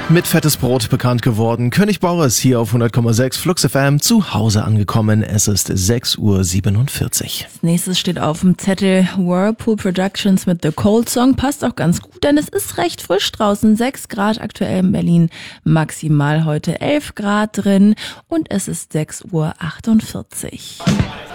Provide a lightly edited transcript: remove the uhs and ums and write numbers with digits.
Mit fettes Brot bekannt geworden. König Boris hier auf 100,6 Flux FM zu Hause angekommen. Es ist 6:47 Uhr. Als nächstes steht auf dem Zettel Whirlpool Productions mit The Cold Song. Passt auch ganz gut, denn es ist recht frisch draußen. 6 Grad aktuell in Berlin. Maximal heute 11 Grad drin. Und es ist 6:48 Uhr.